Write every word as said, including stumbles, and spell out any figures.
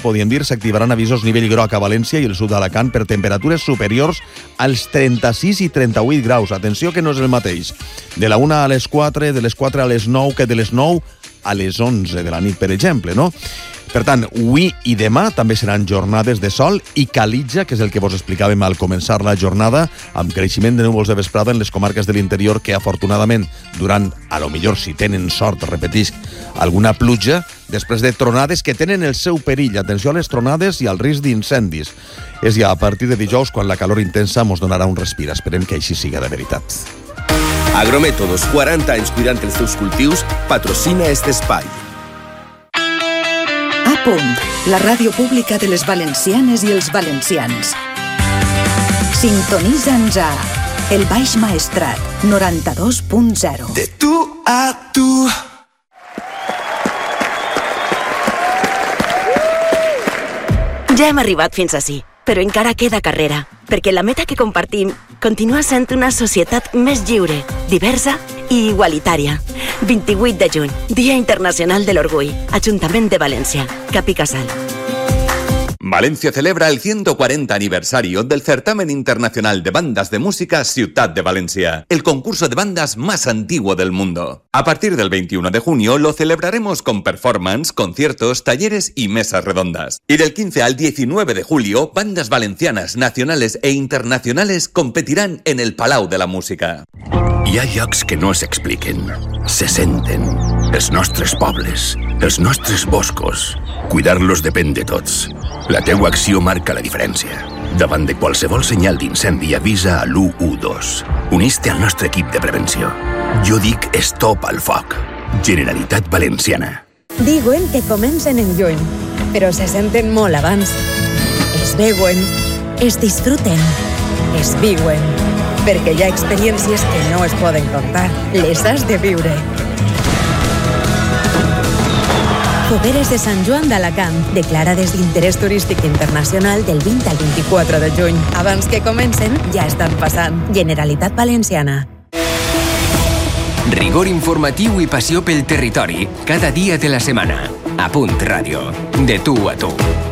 podíem dir, s'activaran avisos nivell groc a València i el sud d'Alacant per temperatures superiors als trenta-sis i trenta-vuit graus. Atenció que no és el mateix de la una a les quatre, de les quatre a les nou, que de les nou a les onze de la nit, per exemple, no? Per tant, avui i demà també seran jornades de sol i calitja, que és el que vos explicàvem al començar la jornada, amb creixement de núvols de vesprada en les comarques de l'interior que, afortunadament, durant, a lo millor, si tenen sort, repetisc, alguna pluja, després de tronades que tenen el seu perill. Atenció a les tronades i al risc d'incendis. És ja a partir de dijous quan la calor intensa mos donarà un respir. Esperem que així siga de veritat. Agrométodos, quaranta anys cuidant els teus cultius, patrocina este espai. A punt, la ràdio pública de les valencianes i els valencians. Sintonitza'ns a El Baix Maestrat, noranta-dos punt zero. De tu a tu. Ja hem arribat fins ací, però encara queda carrera, perquè la meta que compartim continua sent una societat més lliure, diversa i igualitària. vint-i-vuit de juny, Dia Internacional de l'Orgull, Ajuntament de València, Cap i Casal. Valencia celebra el ciento cuarenta aniversario del Certamen Internacional de Bandas de Música Ciutat de Valencia, el concurso de bandas más antiguo del mundo. A partir del veintiuno de junio lo celebraremos con performance, conciertos, talleres y mesas redondas. Y del quince al diecinueve de julio, bandas valencianas, nacionales e internacionales competirán en el Palau de la Música. Hi ha llocs que no s'expliquen, se senten. Els nostres pobles, els nostres boscos. Cuidar-los depèn de tots. La teua acció marca la diferència. Davant de qualsevol senyal d'incendi, avisa a l'u u dos. Unís-te al nostre equip de prevenció. Jo dic stop al foc. Generalitat Valenciana. Diuen que comencen en juny, però se senten molt abans. Es veuen, es disfruten, es viuen. Perquè hi ha experiències que no es poden contar. Les has de viure. Fogueres de Sant Joan d'Alacant, declarades d'interès turístic internacional del vint al vint-i-quatre de juny. Abans que comencen, ja estan passant. Generalitat Valenciana. Rigor informatiu i passió pel territori, cada dia de la setmana. A Punt Ràdio. De tu a tu.